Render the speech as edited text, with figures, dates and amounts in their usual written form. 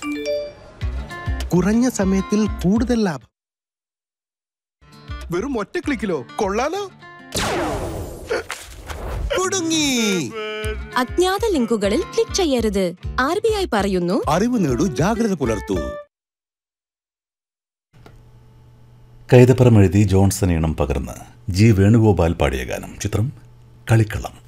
കുറഞ്ഞ സമയത്തിൽ കൂടുതൽ ലാഭം. വെറും ഒറ്റ ക്ലിക്കിലോ? കൊള്ളാലോ. കുടുങ്ങി. അജ്ഞാത ലിങ്കുകളിൽ ക്ലിക്ക് ചെയ്യരുത്. RBI പറയുന്നു, അറിവ് നേടൂ, ജാഗ്രത പുലർത്തൂ. കൈതപ്പുറം എഴുതി ജോൺസൺ ഈണം പകർന്ന് G. വേണുഗോപാൽ പാടിയ ഗാനം. ചിത്രം കളിക്കളം.